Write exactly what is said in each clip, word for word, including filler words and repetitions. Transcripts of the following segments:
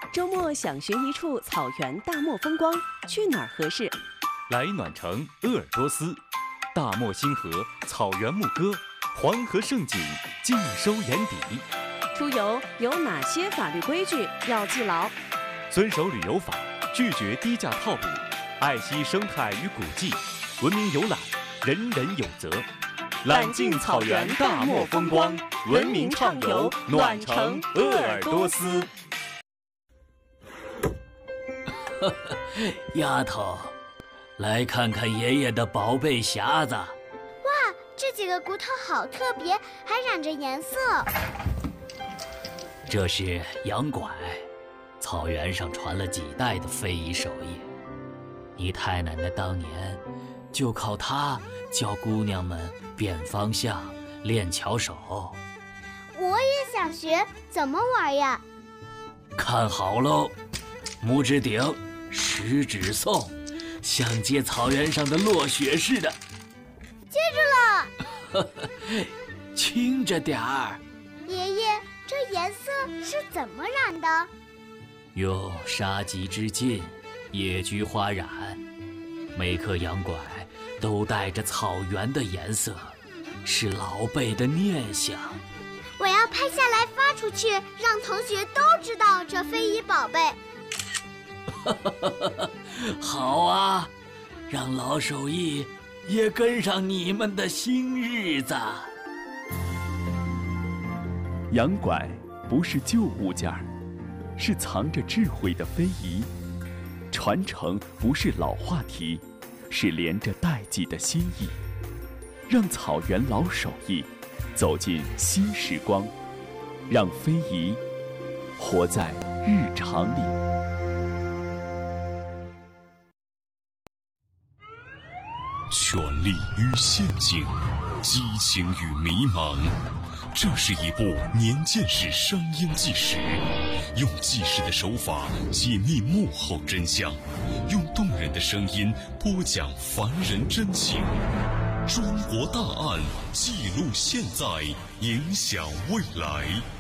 周末想寻一处草原大漠风光，去哪儿合适？ 来暖城鄂尔多斯，大漠星河，草原牧歌，黄河盛景尽收眼底。 出游有哪些法律规矩要记牢？ 遵守旅游法，拒绝低价套路，爱惜生态与古迹，文明游览，人人有责。揽尽草原大漠风光，文明畅游暖城鄂尔多斯。 丫头，来看看爷爷的宝贝匣子。哇， 这几个骨头好特别，还染着颜色。 这是羊拐，草原上传了几代的非遗手艺。你太奶奶当年就靠它教姑娘们辨方向、练巧手。 我也想学，怎么玩呀？ 看好喽，拇指顶，食指送，像接草原上的落雪似的。 接住了。 轻着点儿。 爷爷，这颜色是怎么染的？ 用沙棘之劲，野菊花染，每颗羊拐都带着草原的颜色，是老辈的念想。 我要拍下来发出去，让同学都知道这非遗宝贝。 好啊，让老手艺也跟上你们的新日子。 羊拐不是旧物件儿，是藏着智慧的非遗；传承不是老话题，是连着代际的心意。让草原老手艺走进新时光，让非遗活在日常里。 权力与陷阱，激情与迷茫，这是一部年鉴识商鞅纪实，用纪实的手法解密幕后真相，用动人的声音播讲凡人真情。中国大案，记录现在，影响未来。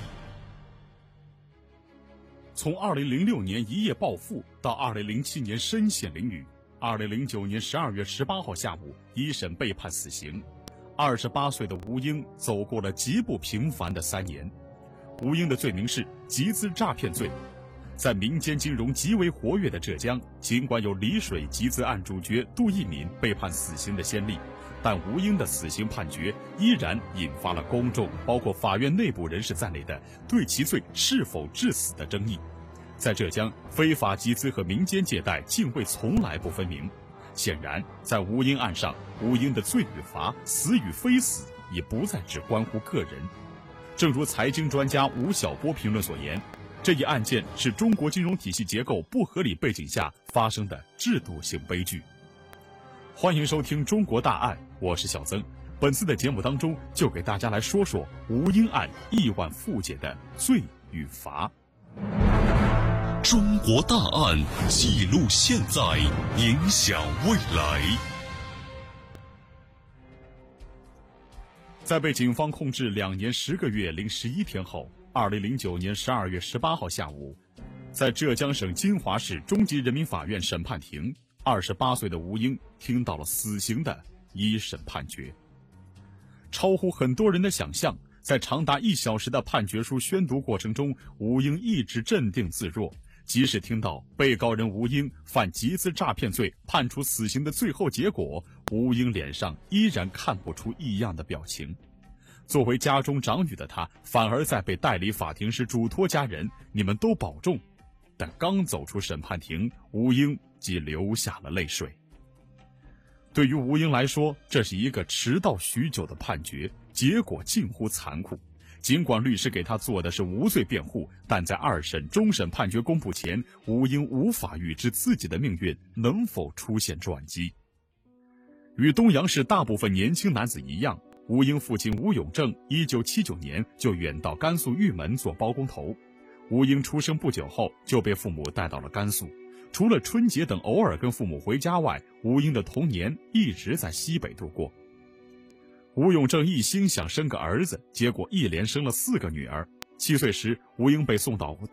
从二零零六年一夜暴富到二零零七年身陷囹圄，二零零九年十二月十八号下午，一审被判死刑。二十八岁的吴英走过了极不平凡的三年。吴英的罪名是集资诈骗罪。在民间金融极为活跃的浙江，尽管有丽水集资案主角杜聿敏被判死刑的先例，但吴英的死刑判决依然引发了公众，包括法院内部人士在内的对其罪是否致死的争议。在浙江，非法集资和民间借贷泾渭从来不分明。显然，在吴英案上，吴英的罪与罚、死与非死也不再只关乎个人。正如财经专家吴晓波评论所言，这一案件是中国金融体系结构不合理背景下发生的制度性悲剧。欢迎收听《中国大案》，我是小曾。本次的节目当中，就给大家来说说吴英案亿万富姐的罪与罚。 中国大案，记录现在，影响未来。 在被警方控制两年十个月零十一天后，二零零九年十二月十八号下午，在浙江省金华市中级人民法院审判庭，二十八岁的吴英听到了死刑的一审判决。超乎很多人的想象，在长达一小时的判决书宣读过程中，吴英一直镇定自若。即使听到被告人吴英犯集资诈骗罪判处死刑的最后结果，吴英脸上依然看不出异样的表情。作为家中长女的她，反而在被带离法庭时嘱托家人：“你们都保重。”但刚走出审判庭，吴英即流下了泪水。对于吴英来说，这是一个迟到许久的判决，结果近乎残酷。尽管律师给他做的是无罪辩护，但在二审终审判决公布前，吴英无法预知自己的命运能否出现转机。与东阳市大部分年轻男子一样，吴英父亲吴永正一九七九年就远到甘肃玉门做包工头。吴英出生不久后就被父母带到了甘肃，除了春节等偶尔跟父母回家外，吴英的童年一直在西北度过。吴永正一心想生个儿子，结果一连生了四个女儿。七岁时，吴英被送到